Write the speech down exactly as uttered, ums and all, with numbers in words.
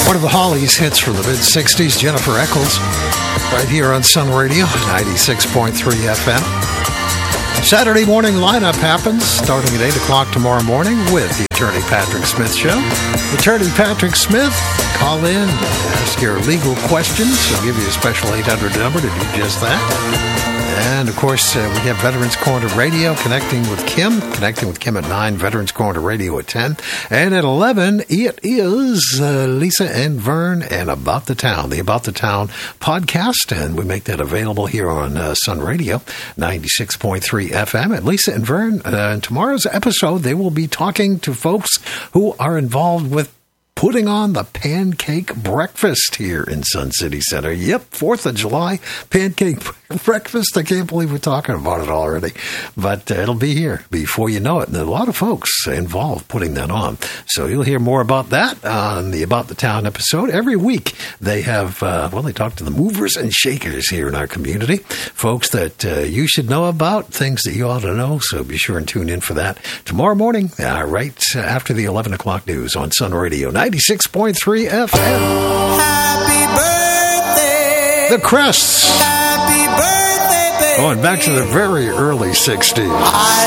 One of the Hollies hits from the mid-sixties, Jennifer Eccles, right here on Sun Radio, ninety-six point three F M. Saturday morning lineup happens starting at eight o'clock tomorrow morning with the Attorney Patrick Smith Show. Attorney Patrick Smith, call in, ask your legal questions. He'll give you a special eight hundred number to do just that. And, of course, uh, we have Veterans Corner Radio connecting with Kim. Connecting with Kim at nine, Veterans Corner Radio at ten. And at eleven, it is uh, Lisa and Vern and About the Town, the About the Town podcast. And we make that available here on uh, Sun Radio, ninety-six point three F M. And Lisa and Vern, uh, in tomorrow's episode, they will be talking to folks who are involved with putting on the pancake breakfast here in Sun City Center. Yep, fourth of July, pancake breakfast. I can't believe we're talking about it already. But uh, it'll be here before you know it. And a lot of folks involved putting that on. So you'll hear more about that on the About the Town episode. Every week they have, uh, well, they talk to the movers and shakers here in our community. Folks that uh, you should know about, things that you ought to know. So be sure and tune in for that tomorrow morning, uh, right after the eleven o'clock news on Sun Radio ninety-six point three F M. Happy birthday. The Crests. Happy birthday, baby. Going back to the very early sixties. I